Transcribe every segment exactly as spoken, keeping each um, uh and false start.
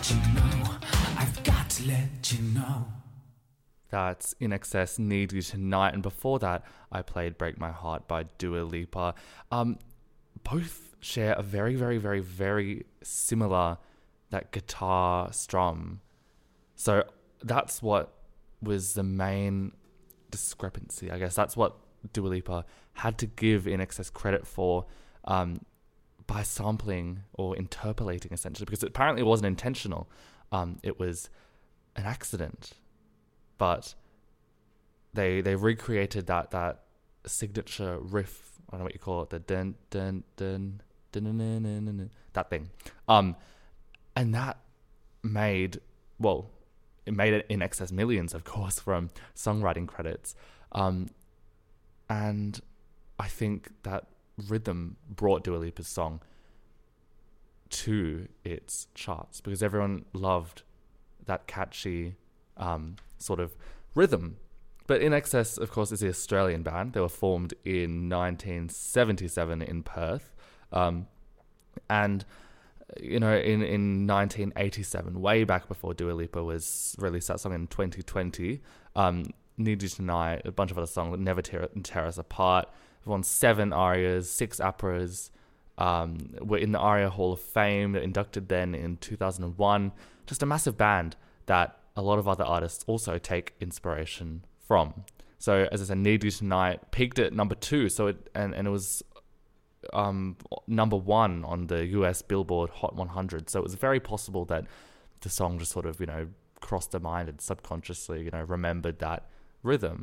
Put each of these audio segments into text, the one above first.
let you know. I've got to let you know. That's In Excess, Need You Tonight. And before that, I played Break My Heart by Dua Lipa. Um, both share a very, very, very, very similar, that guitar strum. So that's what was the main discrepancy, I guess. That's what Dua Lipa had to give In Excess credit for, um, by sampling or interpolating, essentially, because it apparently wasn't intentional. Um, it was an accident. But they they recreated that that signature riff. I don't know what you call it, the dun dun dun dun dun dun dun, dun, dun that thing. Um, and that made well, it made it In Excess millions, of course, from songwriting credits. Um, and I think that rhythm brought Dua Lipa's song to its charts because everyone loved that catchy um, sort of rhythm. But In Excess, of course, is the Australian band. They were formed in nineteen seventy-seven in Perth. Um, and, you know, in, in nineteen eighty-seven, way back before Dua Lipa was released that song in twenty twenty, um, Need You Tonight, a bunch of other songs, Never Tear, Tear Us Apart, won seven arias, six operas, um, were in the ARIA Hall of Fame, inducted then in two thousand one. Just a massive band that a lot of other artists also take inspiration from. So as I said, Need You Tonight peaked at number two, so it and, and it was um, number one on the U S Billboard Hot one hundred. So it was very possible that the song just sort of, you know, crossed their mind and subconsciously, you know, remembered that rhythm.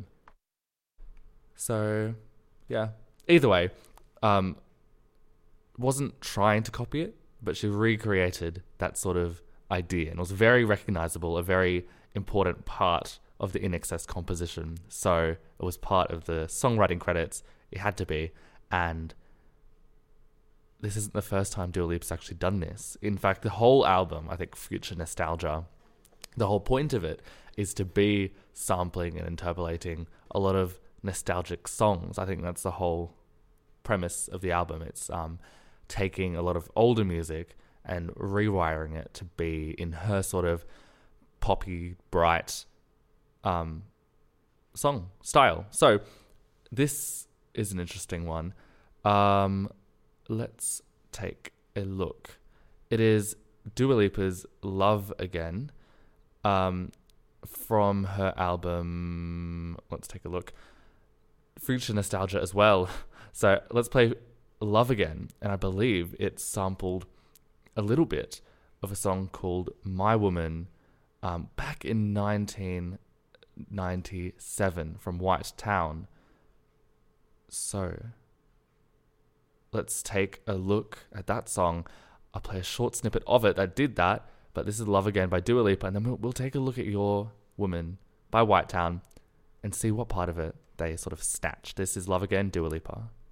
So yeah, either way, um, wasn't trying to copy it, but she recreated that sort of idea, and it was very recognizable, a very important part of the In Excess composition. So it was part of the songwriting credits. It had to be. And this isn't the first time Dua Lipa's actually done this. In fact, the whole album, I think Future Nostalgia, the whole point of it is to be sampling and interpolating a lot of nostalgic songs. I think that's the whole premise of the album. It's um, taking a lot of older music and rewiring it to be in her sort of poppy, bright um, song style. So this is an interesting one. Um, let's take a look. It is Dua Lipa's Love Again um, from her album. Let's take a look. Future Nostalgia as well. So let's play Love Again. And I believe it's sampled a little bit of a song called My Woman um, back in nineteen ninety-seven from White Town. So let's take a look at that song. I'll play a short snippet of it that did that, but this is Love Again by Dua Lipa, and then we'll, we'll take a look at Your Woman by White Town and see what part of it they sort of snatched. This is Love Again, Dua Lipa.